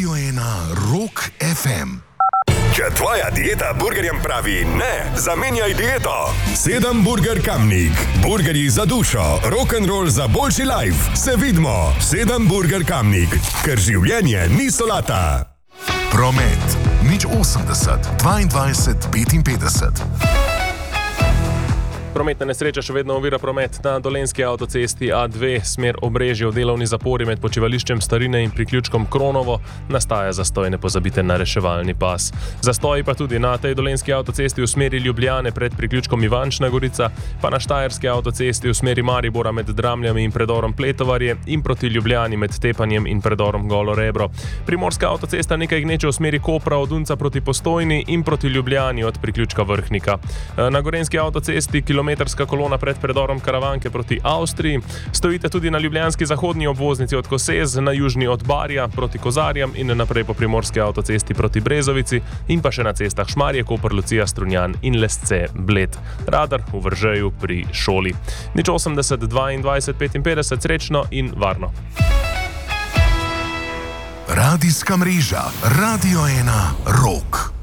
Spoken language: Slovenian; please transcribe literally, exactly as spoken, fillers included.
Radio ena Rock ef em. Če tvoja dieta burgerjem pravi ne, zamenjaj dieto. Sedem Burger Kamnik. Burgerji za dušo, rock'n'roll za boljši life. Se vidimo. Sedem Burger Kamnik. Ker življenje ni solata. Promet. Nič osemdeset, dvaindvajset, petinpetdeset. Prometna nesreča še vedno ovira promet na dolenjski avtocesti A dve, smer Obrežje v delovni zapori med počivališčem Starine in priključkom Kronovo. Nastaja zastoj, ne pozabite na reševalni pas. Zastoji pa tudi na tej dolenjski avtocesti v smeri Ljubljane pred priključkom Ivančna Gorica, pa na štajerski avtocesti v smeri Maribora med Dramljami in predorom Pletovarje in proti Ljubljani med Tepanjem in predorom Golo Rebro. Primorska avtocesta nekaj gneče v smeri Kopra od Unca proti Postojni in proti Ljubljani od priključka Vrhnika. Na gorenjski avtocesti kilometrska kolona pred predorom Karavanke proti Avstriji. Stojite tudi na ljubljanski zahodni obvoznici od Kosez, na južni od Barja proti Kozarjam in naprej po primorski avtocesti proti Brezovici in pa še na cestah Šmarje, Koper, Lucija, Strunjan in Lesce, Bled. Radar v Vržeju pri šoli. Nič osemdeset, dvaindvajset, petinpetdeset, srečno in varno. Radijska mreža Radio ena Rock.